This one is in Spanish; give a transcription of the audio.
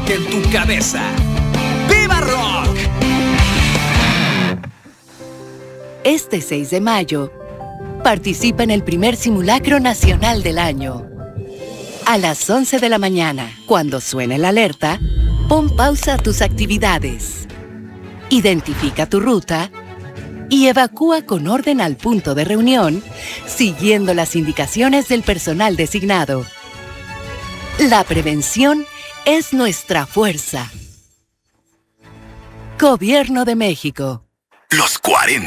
rock en tu cabeza. ¡Viva rock! Este 6 de mayo, participa en el primer simulacro nacional del año. A las 11 de la mañana, cuando suene la alerta, pon pausa a tus actividades. Identifica tu ruta y evacúa con orden al punto de reunión, siguiendo las indicaciones del personal designado. La prevención es nuestra fuerza. Gobierno de México. Los 40